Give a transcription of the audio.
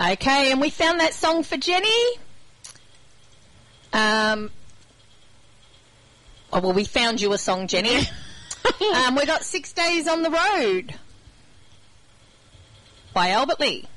Okay, and we found that song for Jenny. We found you a song, Jenny. We got 6 Days on the Road by Albert Lee.